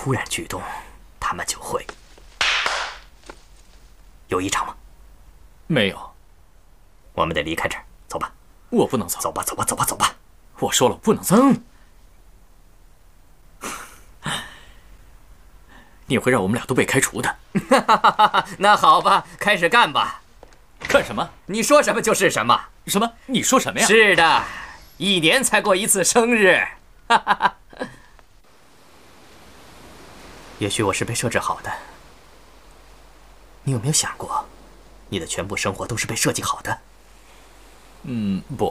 突然举动，他们就会有异常吗？ 没有。 我们得离开这儿，走吧。 我不能走。 走吧，走吧，走吧，走吧。 我说了不能走。你会让我们俩都被开除的。 那好吧，开始干吧。 干什么？ 你说什么就是什么。 什么？你说什么呀？ 是的，1年才过一次生日。也许我是被设置好的。你有没有想过，你的全部生活都是被设计好的？ 不。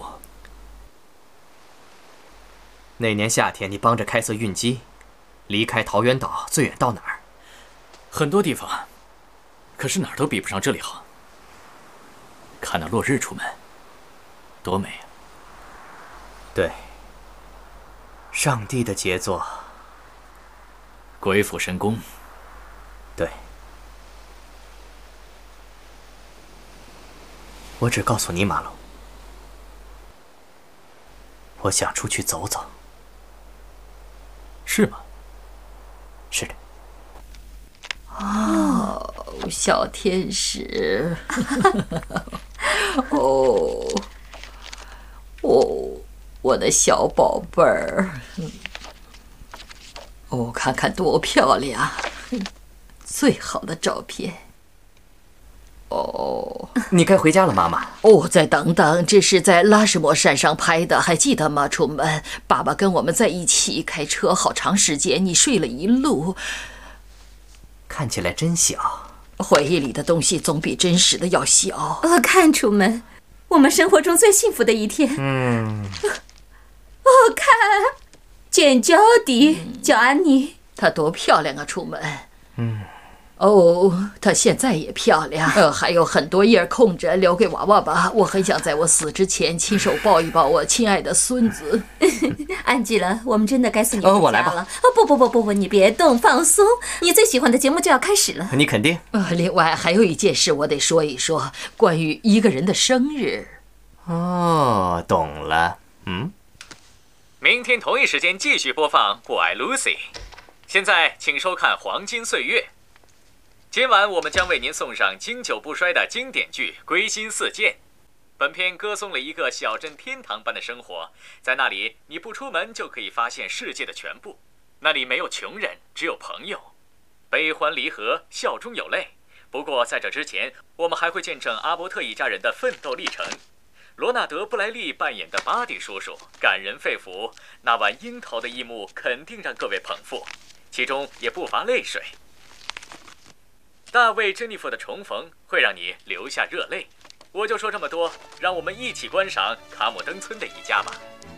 那年夏天，你帮着开测运机，离开桃源岛最远到哪儿？ 很多地方，可是哪儿都比不上这里好。看到落日出门，多美啊！ 对，上帝的杰作， 鬼斧神工。 对，我只告诉你，马龙，我想出去走走。 是吗？ 是的。 哦，小天使。哦，我的小宝贝儿。哦，看看多漂亮，最好的照片。哦， 你该回家了，妈妈。 哦，再等等，这是在拉什莫山上拍的，还记得吗，楚门？爸爸跟我们在一起开车好长时间，你睡了一路。 看起来真小。 回忆里的东西总比真实的要小。 看，楚门，我们生活中最幸福的一天。看，简·焦迪，叫安妮， 她多漂亮啊，楚门。哦，她现在也漂亮。还有很多页空着，留给娃娃吧。我很想在我死之前亲手抱一抱我亲爱的孙子。 安吉拉，我们真的该送你回家了。 我来吧。 不，你别动，放松。你最喜欢的节目就要开始了。 你肯定。 另外还有一件事我得说一说，关于一个人的生日。 哦，懂了。 明天同一时间继续播放《我爱 Lucy》。现在请收看《黄金岁月》。今晚我们将为您送上经久不衰的经典剧《归心似箭》。本片歌颂了一个小镇天堂般的生活，在那里你不出门就可以发现世界的全部。那里没有穷人，只有朋友，悲欢离合，笑中有泪。不过在这之前，我们还会见证阿伯特一家人的奋斗历程。罗纳德·布莱利扮演的巴蒂叔叔感人肺腑，那碗樱桃的一幕肯定让各位捧腹，其中也不乏泪水。大卫·珍妮弗的重逢会让你流下热泪。我就说这么多，让我们一起观赏卡姆登村的一家吧。